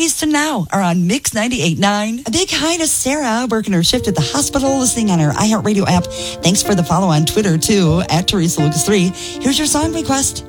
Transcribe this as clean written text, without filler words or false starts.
East and Now are on Mix 98.9. A big hi to Sarah, working her shift at the hospital, listening on her iHeartRadio app. Thanks for the follow on Twitter, too, at Teresa Lucas 3. Here's your song request.